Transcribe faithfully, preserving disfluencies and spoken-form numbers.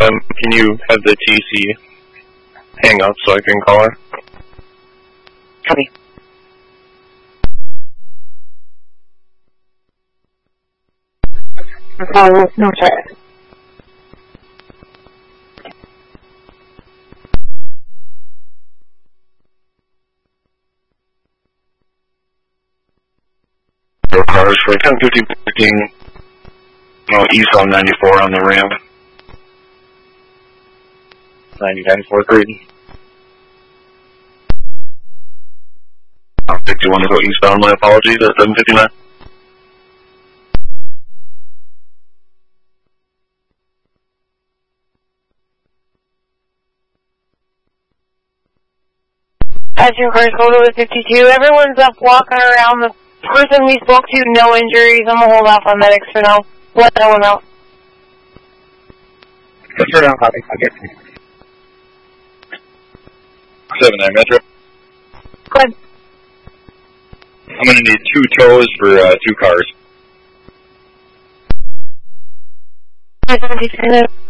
Um, can you have the T C hang up so I can call her? Copy. Oh, no check. Cars for ten fifty booking, no, east on ninety-four on the ramp. ninety ninety-four three. fifty-one to go eastbound, my apologies, at seven fifty-nine. Passenger cars go to fifty-two. Everyone's up walking around. The person we spoke to, no injuries. I'm gonna hold off on medics for now. Let that one out. Turn down, copy. Okay. seven nine Metro. Go ahead. I'm going to need two tows for uh, two cars. seventy-three.